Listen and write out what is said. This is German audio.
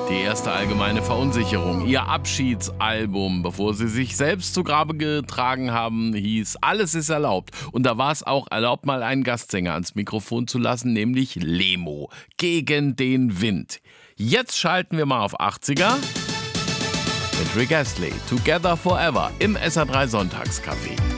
Die erste allgemeine Verunsicherung, ihr Abschiedsalbum, bevor sie sich selbst zu Grabe getragen haben, hieß Alles ist erlaubt. Und da war es auch erlaubt, mal einen Gastsänger ans Mikrofon zu lassen, nämlich Lemo, Gegen den Wind. Jetzt schalten wir mal auf 80er mit Rick Astley, Together Forever im SR3 Sonntagscafé.